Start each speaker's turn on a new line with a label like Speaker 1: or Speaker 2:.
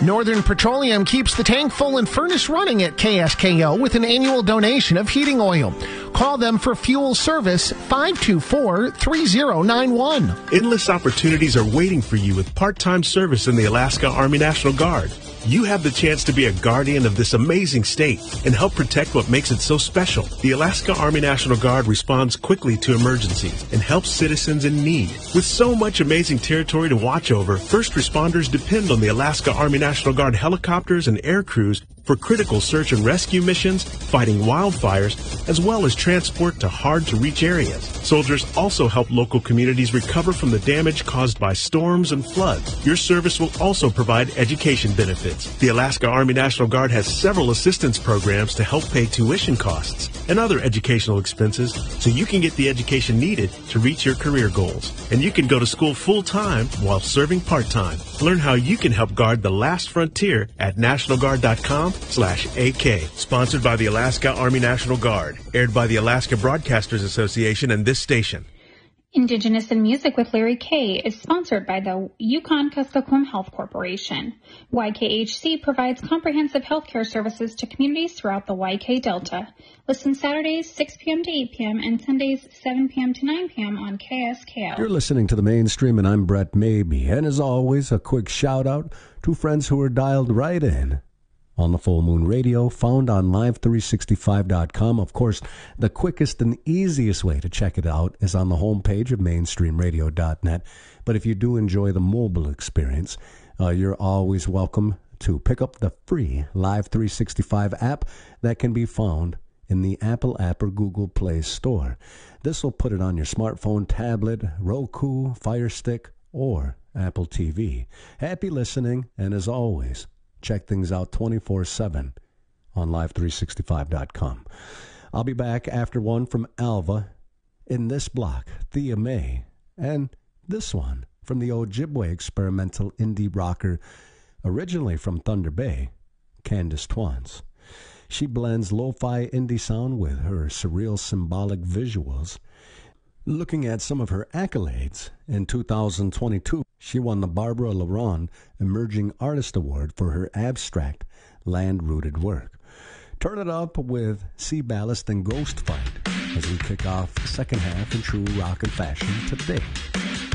Speaker 1: Northern Petroleum keeps the tank full and furnace running at KSKO with an annual donation of heating oil. Call them for fuel service 524-3091.
Speaker 2: Endless opportunities are waiting for you with part-time service in the Alaska Army National Guard. You have the chance to be a guardian of this amazing state and help protect what makes it so special. The Alaska Army National Guard responds quickly to emergencies and helps citizens in need. With so much amazing territory to watch over, first responders depend on the Alaska Army National Guard helicopters and air crews for critical search and rescue missions, fighting wildfires, as well as transport to hard-to-reach areas. Soldiers also help local communities recover from the damage caused by storms and floods. Your service will also provide education benefits. The Alaska Army National Guard has several assistance programs to help pay tuition costs and other educational expenses so you can get the education needed to reach your career goals. And you can go to school full-time while serving part-time. Learn how you can help guard the last frontier at nationalguard.com/AK. Sponsored by the Alaska Army National Guard. Aired by the Alaska Broadcasters Association and this station.
Speaker 3: Indigenous in Music with Larry K. is sponsored by the Yukon-Kuskokwim Health Corporation. YKHC provides comprehensive healthcare services to communities throughout the YK Delta. Listen Saturdays 6 p.m. to 8 p.m. and Sundays 7 p.m. to 9 p.m. on KSKO.
Speaker 4: You're listening to The Mainstream, and I'm Brett Maybe. And as always, a quick shout-out to friends who are dialed right in on the Full Moon Radio, found on live365.com. Of course, the quickest and easiest way to check it out is on the homepage of mainstreamradio.net. But if you do enjoy the mobile experience, you're always welcome to pick up the free Live 365 app that can be found in the Apple app or Google Play Store. This will put it on your smartphone, tablet, Roku, Fire Stick, or Apple TV. Happy listening, and as always, check things out 24/7 on live365.com. I'll be back after one from Alva, in this block, Thea May, and this one from the Ojibwe experimental indie rocker, originally from Thunder Bay, Candace Twans. She blends lo-fi indie sound with her surreal symbolic visuals. Looking at some of her accolades, in 2022, she won the Barbara Laron Emerging Artist Award for her abstract, land-rooted work. Turn it up with Sea Ballast and Ghost Fight as we kick off the second half in true rock and fashion today.